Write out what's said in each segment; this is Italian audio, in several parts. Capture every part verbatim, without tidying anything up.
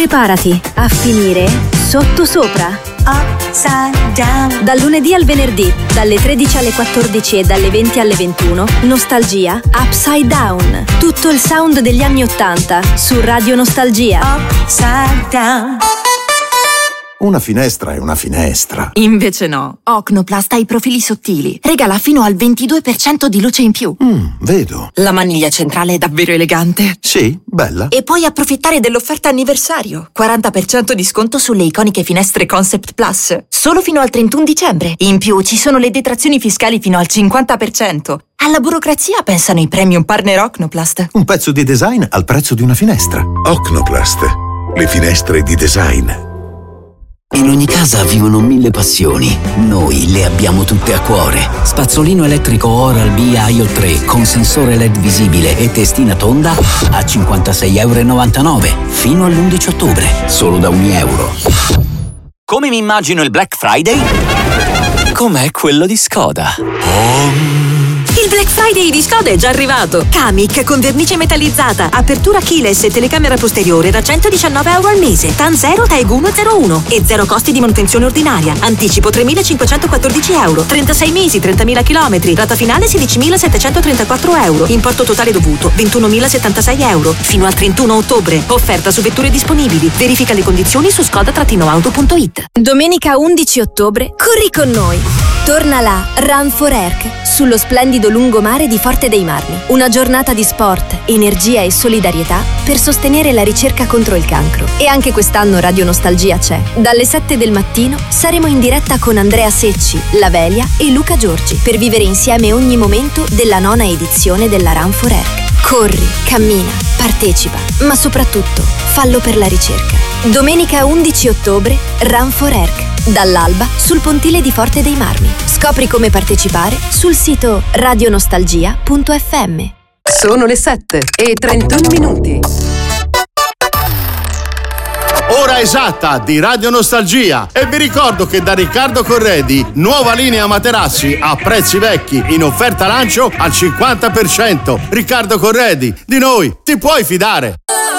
Preparati a finire sottosopra. Upside down. Dal lunedì al venerdì, dalle tredici alle quattordici e dalle venti alle ventuno, Nostalgia Upside Down. Tutto il sound degli anni ottanta su Radio Nostalgia. Upside down. Una finestra è una finestra. Invece no. Ocnoplast ha i profili sottili. Regala fino al ventidue per cento di luce in più. Mm, vedo. La maniglia centrale è davvero elegante. Sì, bella. E puoi approfittare dell'offerta anniversario. quaranta per cento di sconto sulle iconiche finestre Concept Plus. Solo fino al trentuno dicembre. In più ci sono le detrazioni fiscali fino al cinquanta per cento. Alla burocrazia pensano i premium partner Ocnoplast. Un pezzo di design al prezzo di una finestra. Ocnoplast. Le finestre di design. In ogni casa vivono mille passioni. Noi le abbiamo tutte a cuore. Spazzolino elettrico Oral-B I O tre con sensore L E D visibile e testina tonda a cinquantasei e novantanove euro fino all'undici ottobre, solo da un euro. Come mi immagino il Black Friday? Com'è quello di Skoda. Oh. Il Black Friday di Skoda è già arrivato. Kamiq con vernice metallizzata, apertura keyless e telecamera posteriore da centodiciannove euro al mese. TAN zero, T A E G uno zero uno e zero costi di manutenzione ordinaria. Anticipo tremilacinquecentoquattordici euro. trentasei mesi, trentamila chilometri. Rata finale sedicimilasettecentotrentaquattro euro. Importo totale dovuto ventunomilasettantasei euro. Fino al trentuno ottobre. Offerta su vetture disponibili. Verifica le condizioni su skoda auto punto it. Domenica undici ottobre, corri con noi. Torna la Run for Erc sullo splendido lungomare di Forte dei Marmi. Una giornata di sport, energia e solidarietà per sostenere la ricerca contro il cancro. E anche quest'anno Radio Nostalgia c'è. Dalle sette del mattino saremo in diretta con Andrea Secci, Lavelia e Luca Giorgi per vivere insieme ogni momento della nona edizione della Run for Erc. Corri, cammina, partecipa, ma soprattutto fallo per la ricerca. Domenica undici ottobre, Run for Erc. Dall'alba sul pontile di Forte dei Marmi. Scopri come partecipare sul sito radionostalgia punto effe emme. Sono le sette e trentuno minuti. Ora esatta di Radio Nostalgia. E vi ricordo che da Riccardo Corredi, nuova linea materassi a prezzi vecchi, in offerta lancio al cinquanta per cento. Riccardo Corredi, di noi ti puoi fidare.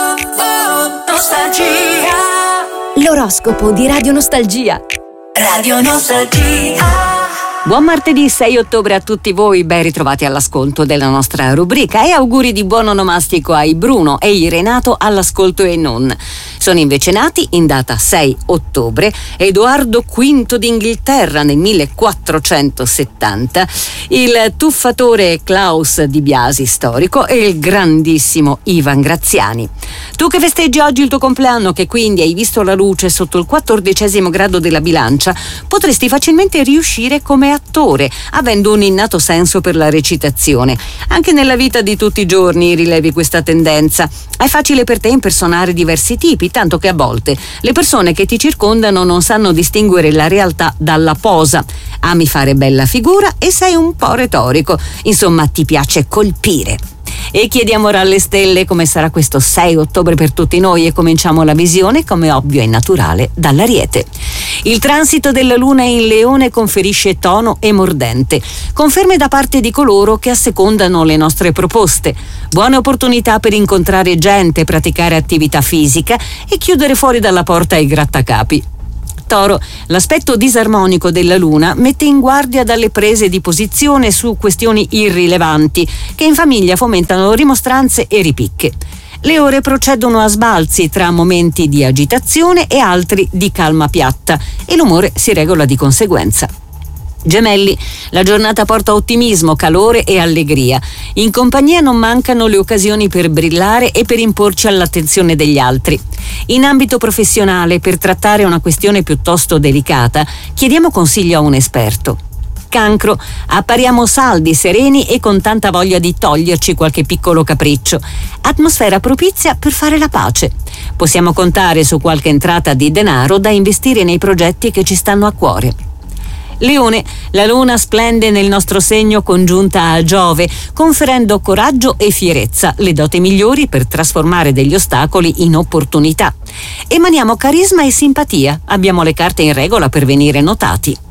Nostalgia. L'oroscopo di Radio Nostalgia. Radio Nostalgia. Buon martedì sei ottobre a tutti voi, ben ritrovati all'ascolto della nostra rubrica e auguri di buon onomastico ai Bruno e i Renato all'ascolto e non. Sono invece nati in data sei ottobre Edoardo quinto d'Inghilterra nel millequattrocentosettanta, il tuffatore Klaus Di Biasi storico e il grandissimo Ivan Graziani. Tu che festeggi oggi il tuo compleanno, che quindi hai visto la luce sotto il quattordicesimo grado della bilancia, potresti facilmente riuscire come attore, avendo un innato senso per la recitazione. Anche nella vita di tutti i giorni rilevi questa tendenza. È facile per te impersonare diversi tipi, tanto che a volte le persone che ti circondano non sanno distinguere la realtà dalla posa. Ami fare bella figura e sei un po' retorico. Insomma, ti piace colpire. E chiediamo ora alle stelle come sarà questo sei ottobre per tutti noi e cominciamo la visione, come ovvio e naturale, dall'Ariete. Il transito della Luna in Leone conferisce tono e mordente, conferme da parte di coloro che assecondano le nostre proposte, buone opportunità per incontrare gente, praticare attività fisica e chiudere fuori dalla porta i grattacapi. Toro, l'aspetto disarmonico della Luna mette in guardia dalle prese di posizione su questioni irrilevanti che in famiglia fomentano rimostranze e ripicche. Le ore procedono a sbalzi tra momenti di agitazione e altri di calma piatta e l'umore si regola di conseguenza. Gemelli, la giornata porta ottimismo, calore e allegria. In compagnia non mancano le occasioni per brillare e per imporci all'attenzione degli altri. In ambito professionale, per trattare una questione piuttosto delicata, chiediamo consiglio a un esperto. Cancro, appariamo saldi, sereni e con tanta voglia di toglierci qualche piccolo capriccio. Atmosfera propizia per fare la pace. Possiamo contare su qualche entrata di denaro da investire nei progetti che ci stanno a cuore. Leone, la Luna splende nel nostro segno congiunta a Giove, conferendo coraggio e fierezza, le doti migliori per trasformare degli ostacoli in opportunità. Emaniamo carisma e simpatia, abbiamo le carte in regola per venire notati.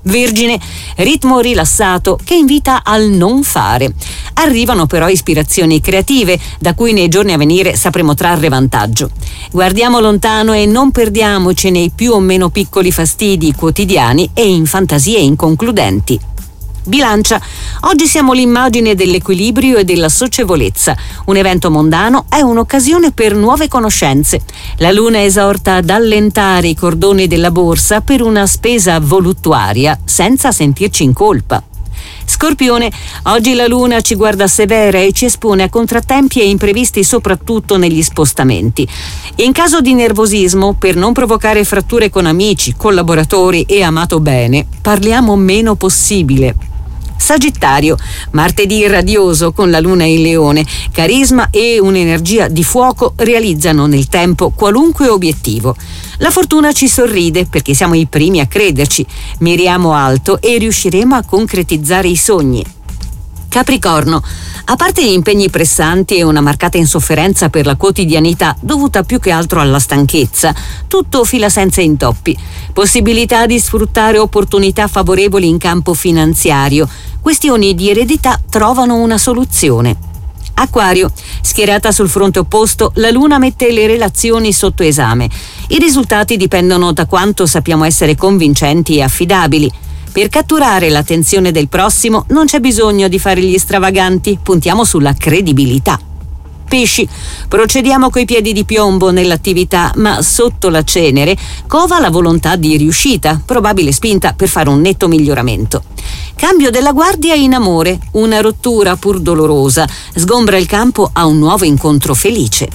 Vergine, ritmo rilassato che invita al non fare. Arrivano però ispirazioni creative da cui nei giorni a venire sapremo trarre vantaggio. Guardiamo lontano e non perdiamoci nei più o meno piccoli fastidi quotidiani e in fantasie inconcludenti. Bilancia. Oggi siamo l'immagine dell'equilibrio e della socievolezza. Un evento mondano è un'occasione per nuove conoscenze. La luna esorta ad allentare i cordoni della borsa per una spesa voluttuaria senza sentirci in colpa. Scorpione. Oggi la luna ci guarda severa e ci espone a contrattempi e imprevisti soprattutto negli spostamenti. In caso di nervosismo, per non provocare fratture con amici, collaboratori e amato bene, parliamo meno possibile. Sagittario. Martedì radioso con la luna in Leone. Carisma e un'energia di fuoco realizzano nel tempo qualunque obiettivo. La fortuna ci sorride perché siamo i primi a crederci. Miriamo alto e riusciremo a concretizzare i sogni. Capricorno. A parte gli impegni pressanti e una marcata insofferenza per la quotidianità dovuta più che altro alla stanchezza, tutto fila senza intoppi. Possibilità di sfruttare opportunità favorevoli in campo finanziario. Questioni di eredità trovano una soluzione. Acquario. Schierata sul fronte opposto, la luna mette le relazioni sotto esame. I risultati dipendono da quanto sappiamo essere convincenti e affidabili. Per catturare l'attenzione del prossimo non c'è bisogno di fare gli stravaganti, puntiamo sulla credibilità. Pesci. Procediamo coi piedi di piombo nell'attività, ma sotto la cenere cova la volontà di riuscita, probabile spinta per fare un netto miglioramento. Cambio della guardia in amore, una rottura pur dolorosa, sgombra il campo a un nuovo incontro felice.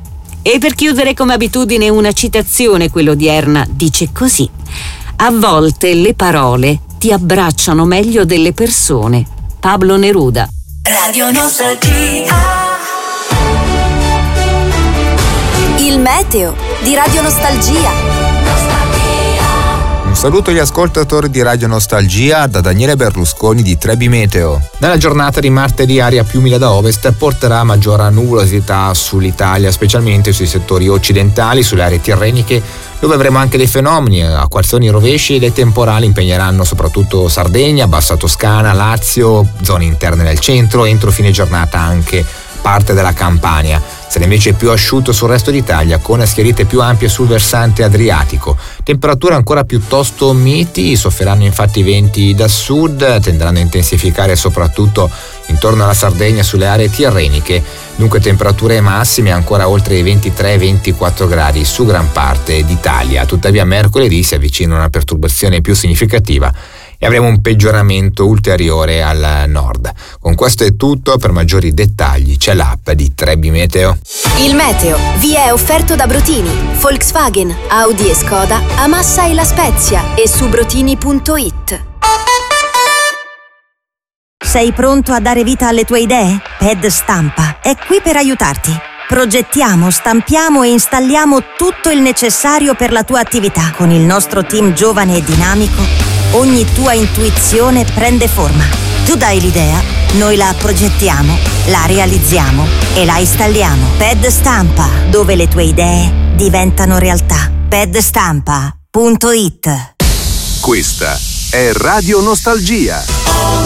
E per chiudere come abitudine una citazione, quella odierna, dice così: a volte le parole ti abbracciano meglio delle persone. Pablo Neruda. Radio Nostalgia. Il meteo di Radio Nostalgia. Un saluto agli ascoltatori di Radio Nostalgia da Daniele Berlusconi di Trebi Meteo. Nella giornata di martedì aria più umida da ovest porterà maggiore nuvolosità sull'Italia, specialmente sui settori occidentali, sulle aree tirreniche, dove avremo anche dei fenomeni, acquazzoni rovesci e dei temporali impegneranno soprattutto Sardegna, Bassa Toscana, Lazio, zone interne del centro, entro fine giornata anche parte della Campania. Sarà invece più asciutto sul resto d'Italia, con schiarite più ampie sul versante adriatico. Temperature ancora piuttosto miti, sofferanno infatti i venti da sud, tenderanno a intensificare soprattutto intorno alla Sardegna sulle aree tirreniche, dunque temperature massime ancora oltre i ventitré ventiquattro gradi su gran parte d'Italia. Tuttavia mercoledì si avvicina una perturbazione più significativa e avremo un peggioramento ulteriore al nord. Con questo è tutto, per maggiori dettagli c'è l'app di Trebi Meteo. Il meteo vi è offerto da Brotini, Volkswagen, Audi e Skoda, a Massa e La Spezia e su brotini punto it. Sei pronto a dare vita alle tue idee? Ped Stampa è qui per aiutarti. Progettiamo, stampiamo e installiamo tutto il necessario per la tua attività. Con il nostro team giovane e dinamico, ogni tua intuizione prende forma. Tu dai l'idea, noi la progettiamo, la realizziamo e la installiamo. Ped Stampa, dove le tue idee diventano realtà. ped stampa punto it. Questa è Radio Nostalgia.